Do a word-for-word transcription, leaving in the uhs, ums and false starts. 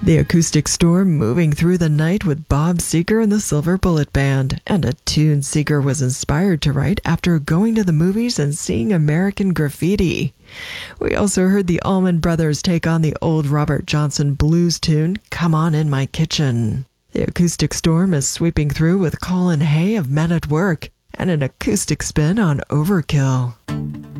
The Acoustic Storm moving through the night with Bob Seger and the Silver Bullet Band, and a tune Seger was inspired to write after going to the movies and seeing American Graffiti. We also heard the Allman Brothers take on the old Robert Johnson blues tune, Come On In My Kitchen. The Acoustic Storm is sweeping through with Colin Hay of Men at Work, and an acoustic spin on Overkill.